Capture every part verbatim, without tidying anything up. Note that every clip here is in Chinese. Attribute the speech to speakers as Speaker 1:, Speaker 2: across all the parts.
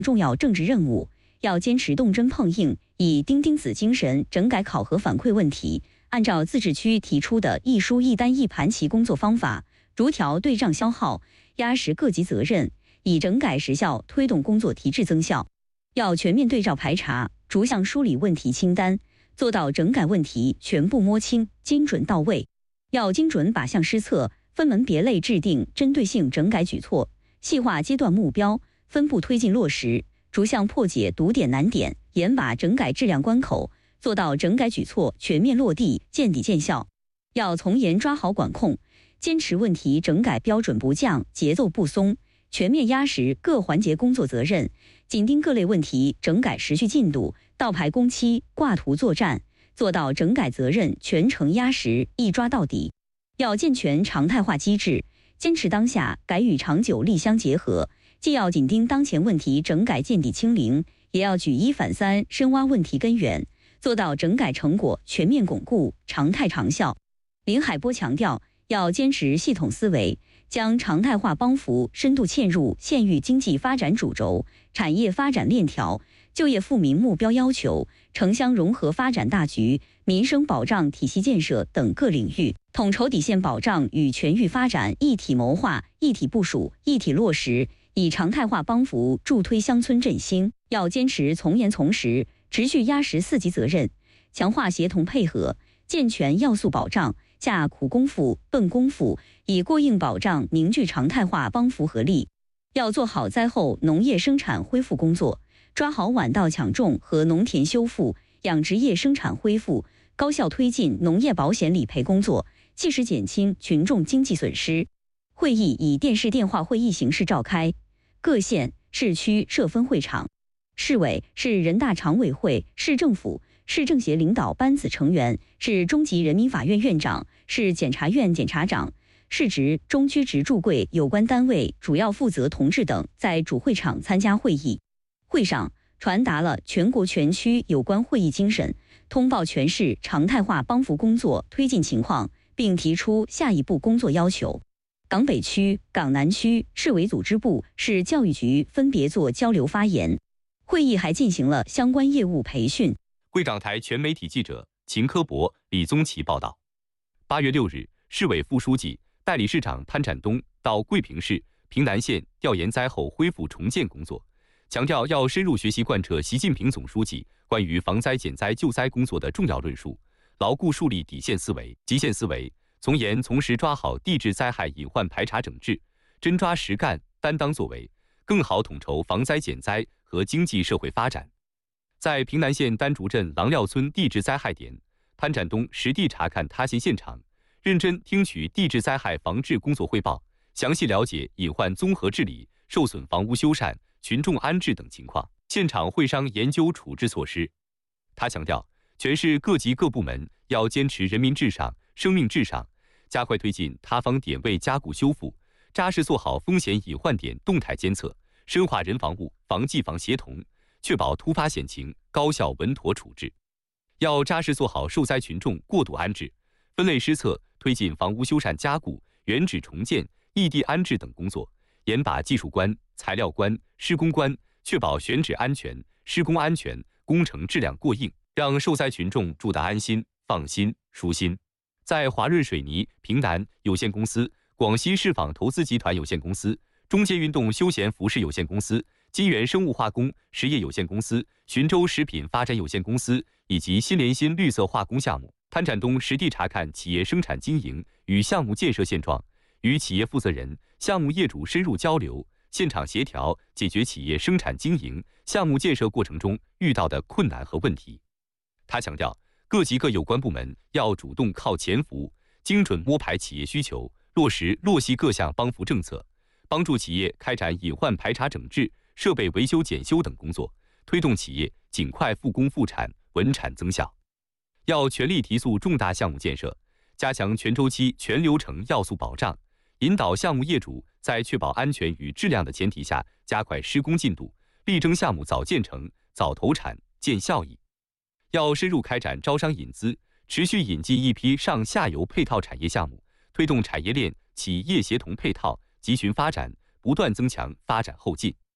Speaker 1: 重要政治任务，要坚持动真碰硬，以钉钉子精神整改考核反馈问题，按照自治区提出的一书一单一盘棋工作方法，逐条对账消耗，压实各级责任，以整改实效推动工作提质增效。要全面对照排查，逐项梳理问题清单，做到整改问题全部摸清、精准到位。要精准靶向施策，分门别类制定针对性整改举措，细化阶段目标，分步推进落实，逐项破解堵点难点，严把整改质量关口，做到整改举措全面落地、见底见效。要从严抓好管控，坚持问题整改标准不降、节奏不松，全面压实各环节工作责任，紧盯各类问题整改时序进度，倒排工期，挂图作战，做到整改责任全程压实，一抓到底。要健全常态化机制，坚持当下改与长久力相结合，既要紧盯当前问题整改见底清零，也要举一反三深挖问题根源，做到整改成果全面巩固、常态长效。林海波强调，要坚持系统思维，将常态化帮扶深度嵌入县域经济发展主轴、产业发展链条、就业富民目标要求、城乡融合发展大局、民生保障体系建设等各领域，统筹底线保障与全域发展一体谋划、一体部署、一体落实，以常态化帮扶助推乡村振兴。要坚持从严从实，持续压实四级责任，强化协同配合，健全要素保障，下苦功夫、笨功夫，以过硬保障凝聚常态化帮扶合力。要做好灾后农业生产恢复工作，抓好晚稻抢种和农田修复、养殖业生产恢复，高效推进农业保险理赔工作，切实减轻群众经济损失。会议以电视电话会议形式召开，各县、市区设分会场，市委是人大常委会、市政府、市政协领导班子成员，是中级人民法院院长，是检察院检察长，市直、中区直驻柜有关单位主要负责同志等在主会场参加会议。会上传达了全国全区有关会议精神，通报全市常态化帮扶工作推进情况，并提出下一步工作要求。港北区、港南区市委组织部、市教育局分别做交流发言。会议还进行了相关业务培训。
Speaker 2: 会长台全媒体记者秦科博、李宗奇报道。八月六日，市委副书记、代理市长潘展东到桂平市、平南县调研灾后恢复重建工作，强调要深入学习贯彻习近平总书记关于防灾减灾救灾工作的重要论述，牢固树立底线思维、极限思维，从严从实抓好地质灾害隐患排查整治，真抓实干、担当作为，更好统筹防灾减灾和经济社会发展。在平南县丹竹镇郎廖村地质灾害点，潘展东实地查看塌陷现场，认真听取地质灾害防治工作汇报，详细了解隐患综合治理、受损房屋修缮、群众安置等情况，现场会商研究处置措施。他强调，全市各级各部门要坚持人民至上、生命至上，加快推进塌方点位加固修复，扎实做好风险隐患点动态监测，深化人防物防技防协同，确保突发险情高效稳妥处置。要扎实做好受灾群众过渡安置，分类施策，推进房屋修缮加固、原址重建、异地安置等工作，严把技术关、材料关、施工关，确保选址安全、施工安全、工程质量过硬，让受灾群众住得安心、放心、舒心。在华润水泥平南有限公司、广西世纺投资集团有限公司、中捷运动休闲服饰有限公司、金源生物化工实业有限公司、浔州食品发展有限公司以及新联新绿色化工项目，潘展东实地查看企业生产经营与项目建设现状，与企业负责人、项目业主深入交流，现场协调解决企业生产经营、项目建设过程中遇到的困难和问题。他强调，各级各有关部门要主动靠前服，精准摸排企业需求，落实落细各项帮扶政策，帮助企业开展隐患排查整治、设备维修检修等工作，推动企业尽快复工复产、稳产增效。要全力提速重大项目建设，加强全周期、全流程要素保障，引导项目业主在确保安全与质量的前提下，加快施工进度，力争项目早建成、早投产、见效益。要深入开展招商引资，持续引进一批上下游配套产业项目，推动产业链企业协同配套集群发展，不断增强发展后劲。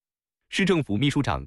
Speaker 2: 市政府秘书长